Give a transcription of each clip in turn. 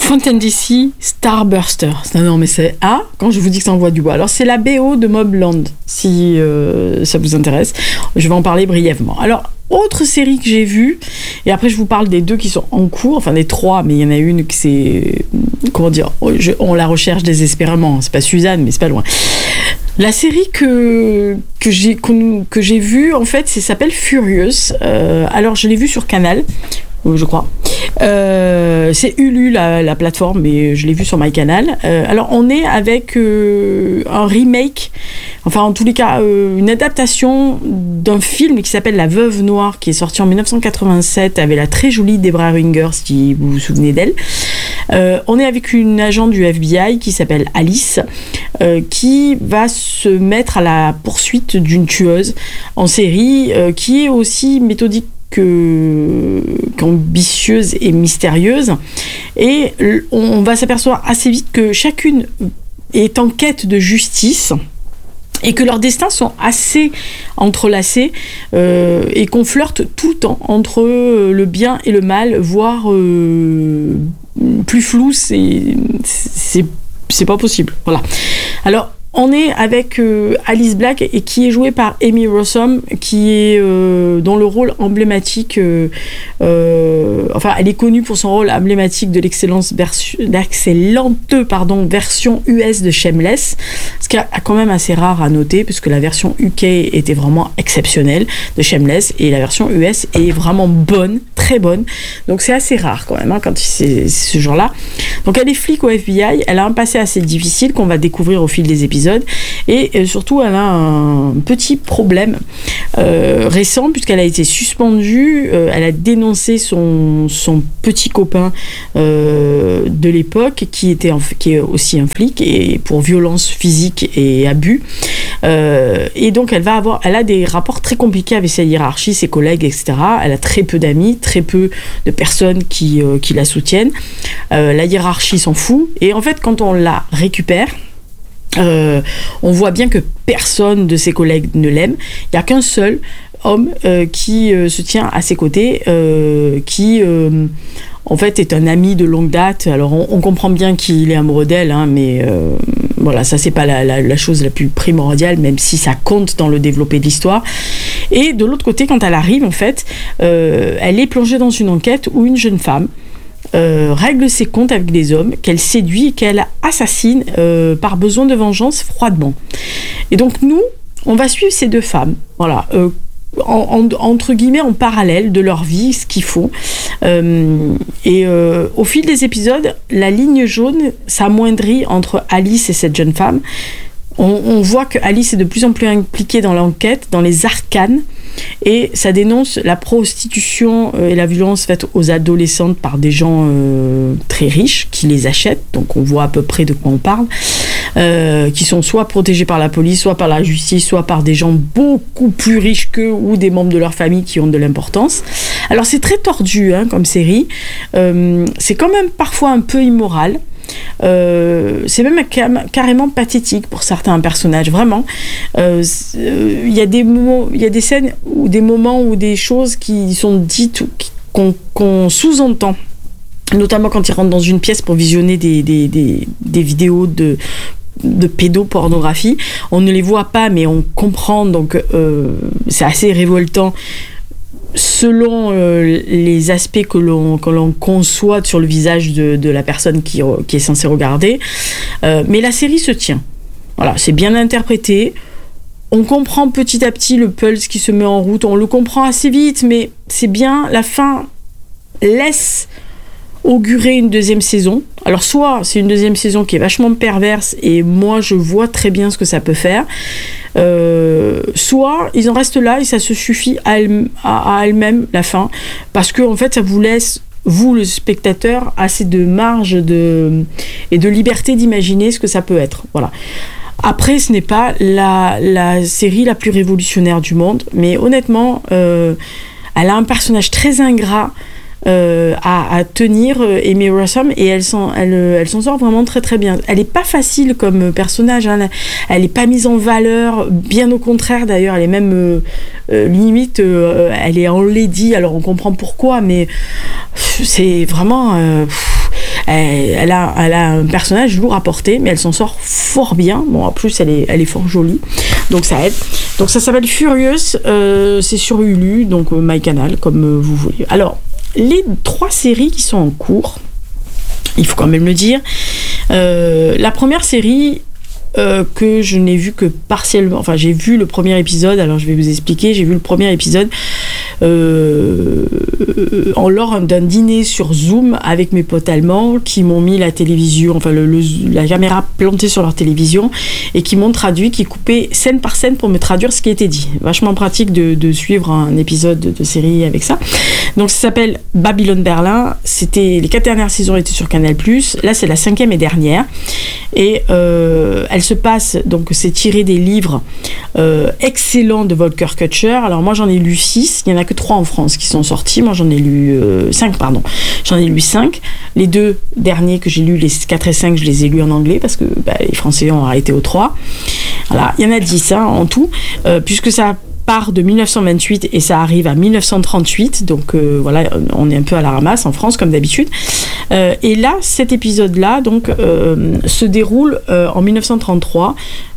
Fontaine DC Starburster. Non, mais c'est quand je vous dis que ça envoie du bois. Alors, c'est la BO de Mobland, si ça vous intéresse. Je vais en parler brièvement. Alors, autre série que j'ai vue, et après je vous parle des 2 qui sont en cours, enfin des 3, mais il y en a une qui c'est... Comment dire, on la recherche désespérément. C'est pas Suzanne, mais c'est pas loin. La série que j'ai vue, en fait, s'appelle Furious. Alors, je l'ai vue sur Canal, je crois. C'est Hulu, la plateforme, mais je l'ai vue sur MyCanal. Alors, on est avec un remake, enfin, en tous les cas, une adaptation d'un film qui s'appelle La Veuve Noire, qui est sorti en 1987 avec la très jolie Debra Winger, si vous vous souvenez d'elle. On est avec une agent du FBI qui s'appelle Alice, qui va se mettre à la poursuite d'une tueuse en série, qui est aussi méthodique qu'ambitieuse et mystérieuse. Et on va s'apercevoir assez vite que chacune est en quête de justice et que leurs destins sont assez entrelacés et qu'on flirte tout le temps entre le bien et le mal, voire plus flou, c'est pas possible. Voilà. Alors, on est avec Alice Black, et qui est jouée par Amy Rossum, qui est dans le rôle emblématique. Enfin, elle est connue pour son rôle emblématique de l'excellente version US de Shameless, ce qui est quand même assez rare à noter, puisque la version UK était vraiment exceptionnelle de Shameless, et la version US est vraiment bonne, très bonne. Donc c'est assez rare quand même, quand c'est ce genre-là. Donc elle est flic au FBI, elle a un passé assez difficile qu'on va découvrir au fil des épisodes. Et surtout, elle a un petit problème récent, puisqu'elle a été suspendue. Elle a dénoncé son petit copain de l'époque, qui est aussi un flic, et pour violence physique et abus. Et donc, elle a des rapports très compliqués avec sa hiérarchie, ses collègues, etc. Elle a très peu d'amis, très peu de personnes qui la soutiennent. La hiérarchie s'en fout. Et en fait, quand on la récupère, on voit bien que personne de ses collègues ne l'aime. Il n'y a qu'un seul homme qui se tient à ses côtés, qui en fait est un ami de longue date. Alors on comprend bien qu'il est amoureux d'elle, mais voilà, ça c'est pas la chose la plus primordiale, même si ça compte dans le développé de l'histoire. Et de l'autre côté, quand elle arrive, en fait, elle est plongée dans une enquête où une jeune femme règle ses comptes avec des hommes qu'elle séduit et qu'elle assassine par besoin de vengeance froidement. Et donc nous, on va suivre ces 2 femmes, voilà, entre guillemets en parallèle de leur vie, ce qu'il faut. Et au fil des épisodes, la ligne jaune s'amoindrit entre Alice et cette jeune femme. On voit que Alice est de plus en plus impliquée dans l'enquête, dans les arcanes, et ça dénonce la prostitution et la violence faite aux adolescentes par des gens très riches qui les achètent, donc on voit à peu près de quoi on parle, qui sont soit protégés par la police, soit par la justice, soit par des gens beaucoup plus riches qu'eux ou des membres de leur famille qui ont de l'importance. Alors c'est très tordu comme série, c'est quand même parfois un peu immoral. C'est même carrément pathétique pour certains personnages, vraiment. Il y a des moments, il y a des scènes ou des moments ou des choses qui sont dites ou qu'on sous-entend, notamment quand ils rentrent dans une pièce pour visionner des vidéos de pédopornographie. On ne les voit pas, mais on comprend, donc c'est assez révoltant selon les aspects que l'on conçoit sur le visage de la personne qui est censée regarder. Mais la série se tient. Voilà, c'est bien interprété. On comprend petit à petit le pulse qui se met en route. On le comprend assez vite, mais c'est bien. La fin laisse augurer une 2e saison. Alors soit c'est une 2e saison qui est vachement perverse, et moi je vois très bien ce que ça peut faire, soit ils en restent là et ça se suffit à elle-même, la fin, parce que en fait ça vous laisse, vous le spectateur, assez de marge et de liberté d'imaginer ce que ça peut être. Voilà. Après, ce n'est pas la série la plus révolutionnaire du monde, mais honnêtement, elle a un personnage très ingrat à tenir, Amy Rossum, et elle s'en sort vraiment très très bien. Elle n'est pas facile comme personnage, elle n'est pas mise en valeur, bien au contraire d'ailleurs, elle est même limite, elle est enlaidie, alors on comprend pourquoi, mais c'est vraiment... elle a un personnage lourd à porter, mais elle s'en sort fort bien. Bon, en plus, elle est fort jolie, donc ça aide. Donc ça s'appelle Furious, c'est sur Hulu, donc MyCanal, comme vous voulez. Alors, les 3 séries qui sont en cours, il faut quand même le dire. La première série que je n'ai vu que partiellement, enfin j'ai vu le premier épisode, alors je vais vous expliquer, j'ai vu le premier épisode lors d'un dîner sur Zoom avec mes potes allemands qui m'ont mis la télévision, enfin la caméra plantée sur leur télévision et qui m'ont traduit, qui coupaient scène par scène pour me traduire ce qui était dit. Vachement pratique de suivre un épisode de série avec ça. Donc ça s'appelle Babylone Berlin, les 4 dernières saisons étaient sur Canal+, là c'est la 5e et dernière, et elle se passe, donc c'est tiré des livres excellents de Volker Kutscher. Alors moi j'en ai lu 6, il n'y en a que 3 en France qui sont sortis, moi j'en ai lu 5, pardon. J'en ai lu 5, les 2 derniers que j'ai lus, les 4 et 5, je les ai lus en anglais parce que les Français ont arrêté aux 3. Voilà, il y en a 10 en tout, puisque ça part de 1928 et ça arrive à 1938, donc voilà, on est un peu à la ramasse en France comme d'habitude. Et là, cet épisode-là donc se déroule en 1933,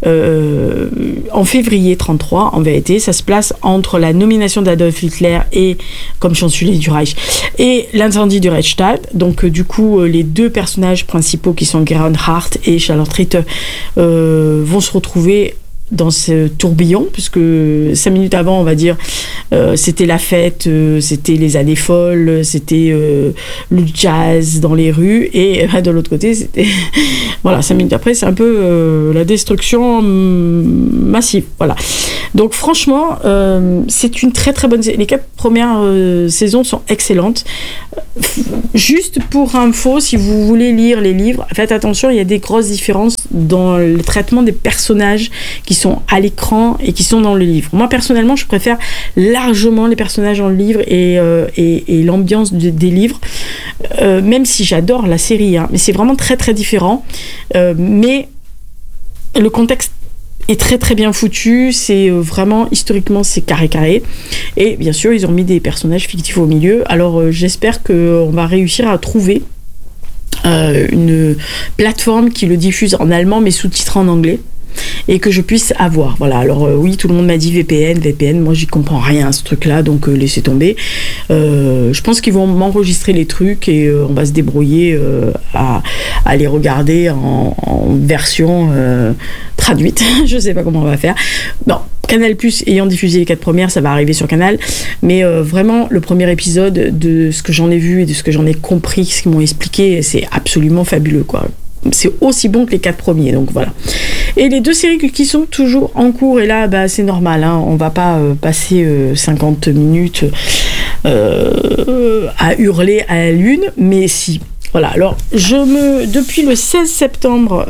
en février 33 en vérité. Ça se place entre la nomination d'Adolf Hitler et comme chancelier du Reich et l'incendie du Reichstag. Donc du coup, les 2 personnages principaux qui sont Gerhard Hart et Charlotte Ritter vont se retrouver dans ce tourbillon, puisque 5 minutes avant, on va dire, c'était la fête, c'était les années folles, c'était le jazz dans les rues, et de l'autre côté, c'était voilà, 5 minutes après, c'est un peu la destruction massive, voilà. Donc franchement, c'est une très très bonne série. Les 4 premières saisons sont excellentes. Juste pour info, si vous voulez lire les livres, faites attention, il y a des grosses différences dans le traitement des personnages qui sont à l'écran et qui sont dans le livre. Moi personnellement, je préfère largement les personnages dans le livre et l'ambiance des livres, même si j'adore la série, mais c'est vraiment très très différent. Mais le contexte est très très bien foutu, c'est vraiment, historiquement, c'est carré. Et bien sûr, ils ont mis des personnages fictifs au milieu. Alors j'espère qu'on va réussir à trouver une plateforme qui le diffuse en allemand mais sous-titré en anglais, et que je puisse avoir. Voilà, alors oui, tout le monde m'a dit VPN, moi j'y comprends rien à ce truc-là, donc laissez tomber. Je pense qu'ils vont m'enregistrer les trucs et on va se débrouiller à les regarder en version traduite. Je sais pas comment on va faire. Bon, Canal+, ayant diffusé les 4 premières, ça va arriver sur Canal, mais vraiment, le premier épisode, de ce que j'en ai vu et de ce que j'en ai compris, ce qu'ils m'ont expliqué, c'est absolument fabuleux, quoi. C'est aussi bon que les 4 premiers, donc voilà. Et les 2 séries qui sont toujours en cours, et là c'est normal, on va pas passer 50 minutes à hurler à la lune, mais si. Voilà, alors depuis le 16 septembre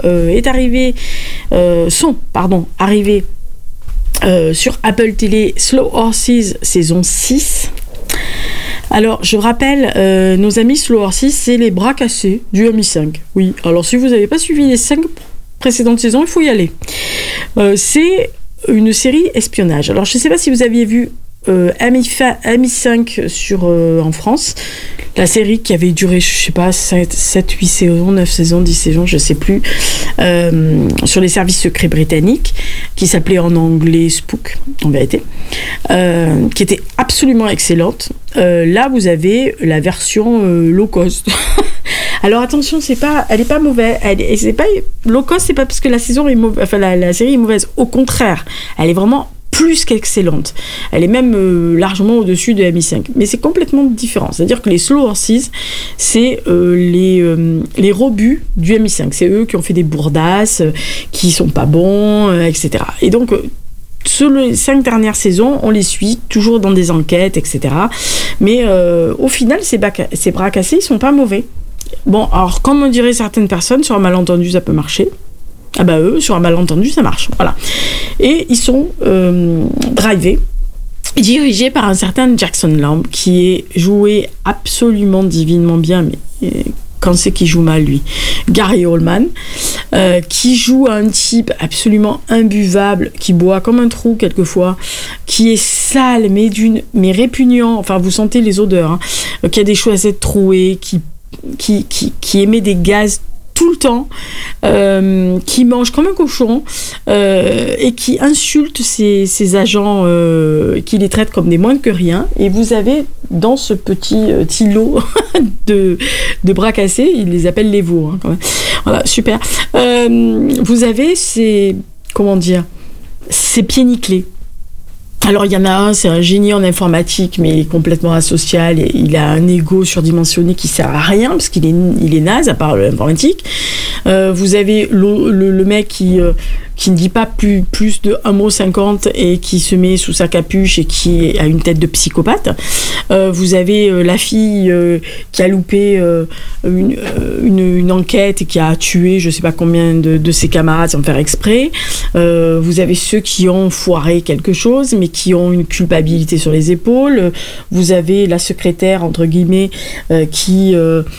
sont arrivés sur Apple TV Slow Horses saison 6. Alors, je rappelle, nos amis Slow Horses, c'est les bras cassés du MI5. Oui, alors si vous n'avez pas suivi les 5 précédentes saisons, il faut y aller. C'est une série espionnage. Alors, je ne sais pas si vous aviez vu MI5 en France, la série qui avait duré, je sais pas, 7, 8 saisons, 9 saisons, 10 saisons, je sais plus, sur les services secrets britanniques, qui s'appelait en anglais Spook, en vérité, qui était absolument excellente. Là, vous avez la version low cost. Alors attention, elle est pas mauvaise. C'est pas low cost, c'est pas parce que la saison est mauvaise, enfin la série est mauvaise. Au contraire, elle est vraiment plus qu'excellente. Elle est même largement au-dessus de MI5. Mais c'est complètement différent. C'est-à-dire que les Slow Horses, c'est les rebuts du MI5. C'est eux qui ont fait des bourdasses, qui sont pas bons, etc. Et donc, sur les 5 dernières saisons, on les suit, toujours dans des enquêtes, etc. Mais au final, ces bras cassés, ils sont pas mauvais. Bon, alors, comme on dirait certaines personnes, sur un malentendu, ça peut marcher. Ah bah eux, sur un malentendu, ça marche. Voilà. Et ils sont dirigés par un certain Jackson Lamb, qui est joué absolument divinement bien, mais quand c'est qu'il joue mal, lui, Gary Oldman, qui joue un type absolument imbuvable, qui boit comme un trou quelquefois, qui est sale, mais répugnant, enfin vous sentez les odeurs, qui a des chaussettes trouées, qui qui émet des gaz tout le temps, qui mange comme un cochon et qui insulte ses agents, qui les traite comme des moins que rien. Et vous avez dans ce petit îlot de bras cassés, ils les appellent les veaux, hein, quand même. Voilà, super. Vous avez ces pieds nickelés. Alors il y en a un, c'est un génie en informatique, mais il est complètement asocial, et il a un ego surdimensionné qui sert à rien, parce qu'il est naze, à part l'informatique. Vous avez le mec qui ne dit pas plus de 1,50 m et qui se met sous sa capuche et qui a une tête de psychopathe. Vous avez la fille qui a loupé une enquête et qui a tué je sais pas combien de ses camarades sans faire exprès. Vous avez ceux qui ont foiré quelque chose mais qui ont une culpabilité sur les épaules. Vous avez la secrétaire entre guillemets qui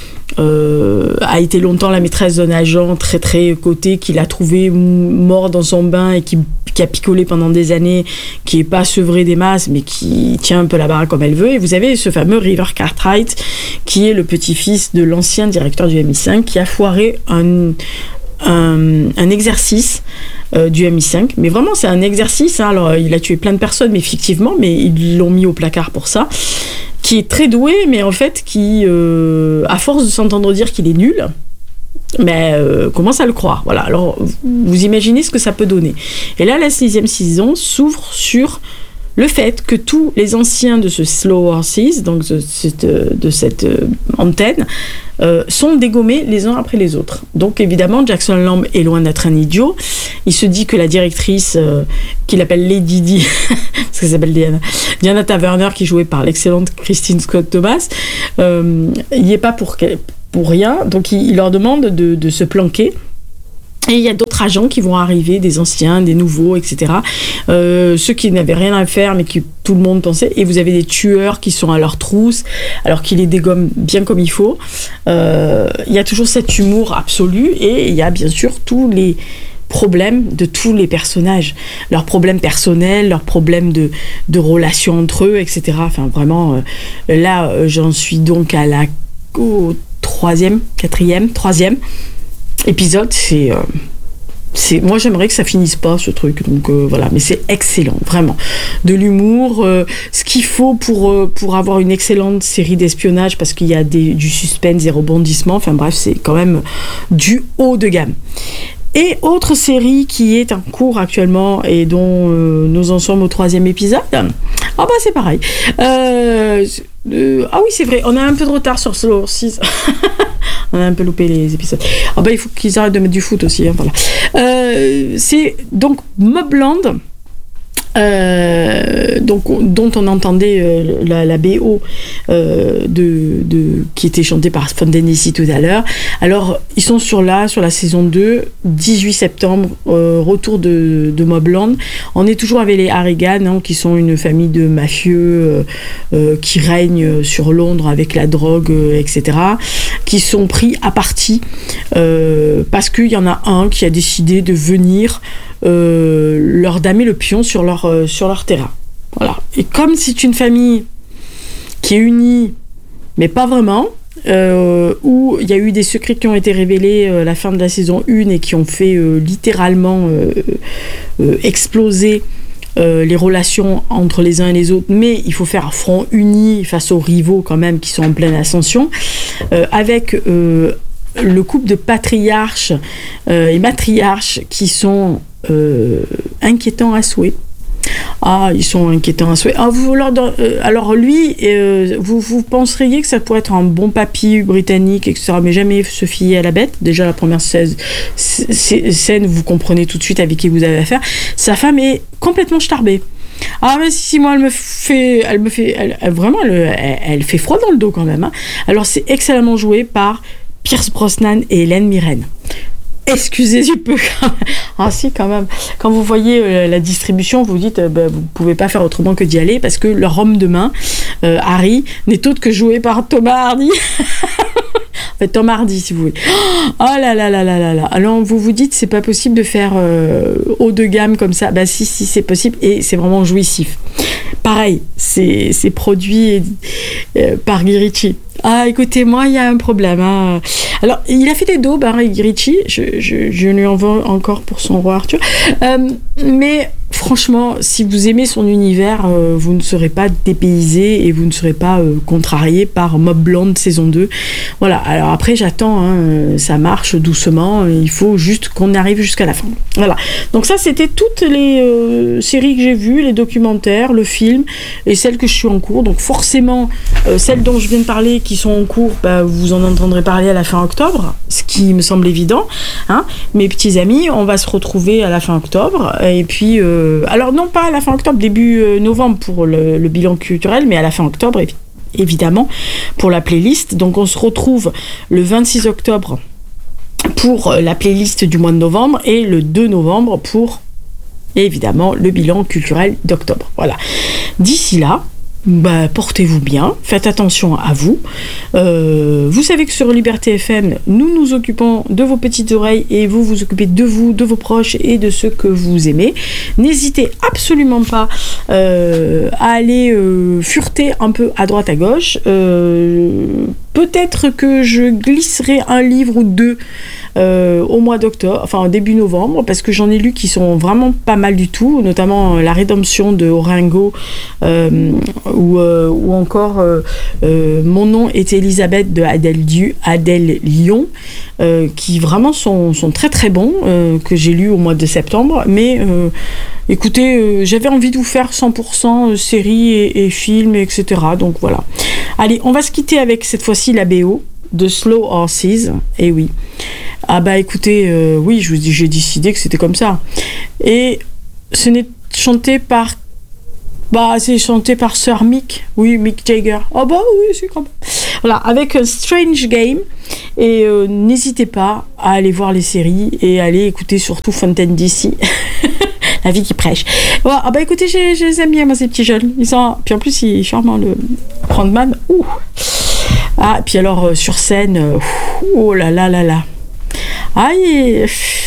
a été longtemps la maîtresse d'un agent très très coté, qui l'a trouvé mort dans son bain et qui a picolé pendant des années, qui n'est pas sevré des masses mais qui tient un peu la baraque comme elle veut. Et vous avez ce fameux River Cartwright qui est le petit-fils de l'ancien directeur du MI5 qui a foiré un exercice du MI5, mais vraiment c'est un exercice, hein. Alors il a tué plein de personnes mais fictivement, mais ils l'ont mis au placard pour ça, qui est très doué mais en fait qui à force de s'entendre dire qu'il est nul, mais commence à le croire. Voilà, alors vous imaginez ce que ça peut donner. Et là la 6e saison s'ouvre sur le fait que tous les anciens de ce Slow Horses, donc de cette antenne, sont dégommés les uns après les autres. Donc évidemment, Jackson Lamb est loin d'être un idiot. Il se dit que la directrice, qu'il appelle Lady Di, parce qu'elle s'appelle Diana Taverner, qui est jouée par l'excellente Christine Scott Thomas, il n'y est pas pour rien. Donc il leur demande de se planquer. Et il y a d'autres agents qui vont arriver, des anciens, des nouveaux, etc. Ceux qui n'avaient rien à faire, mais que tout le monde pensait. Et vous avez des tueurs qui sont à leur trousse, alors qu'ils les dégomment bien comme il faut. Il y a toujours cet humour absolu. Et il y a bien sûr tous les problèmes de tous les personnages. Leurs problèmes personnels, leurs problèmes de relations entre eux, etc. Enfin, vraiment, là, j'en suis donc au 3e épisode. Moi j'aimerais que ça finisse pas ce truc, donc voilà, mais c'est excellent, vraiment, de l'humour, ce qu'il faut pour avoir une excellente série d'espionnage, parce qu'il y a du suspense, des rebondissements, enfin bref, c'est quand même du haut de gamme. Et autre série qui est en cours actuellement et dont nous en sommes au 3e épisode, c'est pareil. Ah oui, c'est vrai, on a un peu de retard sur Slow Horses. On a un peu loupé les épisodes. Il faut qu'ils arrêtent de mettre du foot aussi, hein, voilà. C'est donc Mobland, dont on entendait la BO qui était chantée par Spontaneity tout à l'heure. Alors ils sont sur la saison 2, 18 septembre, retour de Mobland. On est toujours avec les Harrigan, hein, qui sont une famille de mafieux qui règnent sur Londres avec la drogue, etc., qui sont pris à partie parce qu'il y en a un qui a décidé de venir leur damer le pion sur leur terrain. Voilà. Et comme c'est une famille qui est unie, mais pas vraiment, où il y a eu des secrets qui ont été révélés à la fin de la saison 1 et qui ont fait littéralement exploser les relations entre les uns et les autres, mais il faut faire un front uni face aux rivaux quand même qui sont en pleine ascension, avec le couple de patriarches et matriarches qui sont inquiétants à souhait. Ils sont inquiétants à souhait. Alors lui, vous penseriez que ça pourrait être un bon papy britannique, etc., mais jamais se fier à la bête. Déjà, la première scène, vous comprenez tout de suite avec qui vous avez affaire. Sa femme est complètement starbée. Mais si, moi, elle fait froid dans le dos quand même, hein. Alors, c'est excellemment joué par Pierce Brosnan et Hélène Mirren. Excusez du peu quand même. Si, quand même. Quand vous voyez la distribution, vous vous dites vous pouvez pas faire autrement que d'y aller, parce que leur homme de main, Harry, n'est autre que joué par Thomas Hardy. En fait, Tom Hardy, si vous voulez. Oh là là là là là là. Alors, vous vous dites, c'est pas possible de faire haut de gamme comme ça. Si, c'est possible, et c'est vraiment jouissif. Pareil, c'est produit par Guy Ritchie. Ah, écoutez, moi, il y a un problème. Hein. Alors, il a fait des daubes, hein, Guy Ritchie. Je lui en veux encore pour son roi Arthur. Mais franchement, si vous aimez son univers, vous ne serez pas dépaysé et vous ne serez pas contrarié par Mob Blonde saison 2. Voilà, alors après, j'attends. Hein, ça marche doucement. Il faut juste qu'on arrive jusqu'à la fin. Voilà. Donc ça, c'était toutes les séries que j'ai vues, les documentaires, le film et celles que je suis en cours. Donc forcément, celles dont je viens de parler qui sont en cours, bah, vous en entendrez parler à la fin octobre, ce qui me semble évident. Hein. Mes petits amis, on va se retrouver à la fin octobre. Et puis, alors non pas à la fin octobre, début novembre pour le bilan culturel, mais à la fin octobre, évidemment, pour la playlist. Donc on se retrouve le 26 octobre pour la playlist du mois de novembre et le 2 novembre pour, évidemment, le bilan culturel d'octobre. Voilà. D'ici là, bah, portez-vous bien, faites attention à vous. Vous savez que sur Liberté FM, nous nous occupons de vos petites oreilles et vous vous occupez de vous, de vos proches et de ceux que vous aimez. N'hésitez absolument pas à aller fureter un peu à droite à gauche. Peut-être que je glisserai un livre ou deux au mois d'octobre, enfin début novembre, parce que j'en ai lu qui sont vraiment pas mal du tout, notamment La Rédemption de Oringo ou encore Mon nom est Elisabeth de Adèle Lyon, qui vraiment sont très très bons, que j'ai lu au mois de septembre, mais écoutez, j'avais envie de vous faire 100% séries et films, etc. Donc voilà. Allez, on va se quitter avec cette fois-ci la BO de Slow Horses, et oui. Ah bah écoutez, oui, je vous dis, j'ai décidé que c'était comme ça. Et ce n'est chanté par... Bah, c'est chanté par Sir Mick. Oui, Mick Jagger. Oh bah oui, c'est quand même... Voilà, avec Strange Game. Et n'hésitez pas à aller voir les séries et aller écouter surtout Fontaine DC. La vie qui prêche. Bon, ah bah écoutez, je les aime bien, moi, ces petits jeunes. Ils sont... Puis en plus, il est charmant, le Frontman. Ouh. Ah, puis alors, sur scène, oh là là là là. Aïe.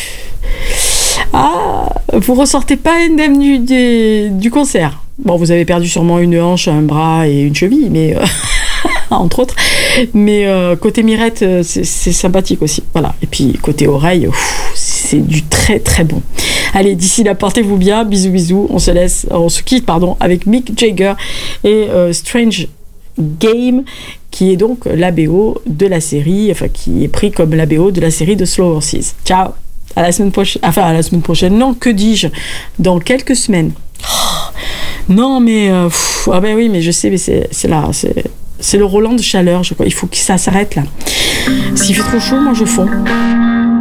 Ah, vous ressortez pas indemne du concert. Bon, vous avez perdu sûrement une hanche, un bras et une cheville, mais entre autres. Mais côté mirette, c'est sympathique aussi. Voilà. Et puis côté oreille, c'est du très très bon. Allez, d'ici là, portez-vous bien. Bisous bisous. On se quitte avec Mick Jagger et Strange Game, qui est donc la BO de la série, enfin qui est pris comme la BO de la série de Slow Horses. Ciao, à la semaine prochaine. Enfin, à la semaine prochaine. Non, que dis-je? Dans quelques semaines. Oh, non, mais ah ben oui, mais je sais, mais c'est là, c'est le Roland de chaleur. Je crois. Il faut que ça s'arrête là. S'il fait trop chaud, moi je fonds.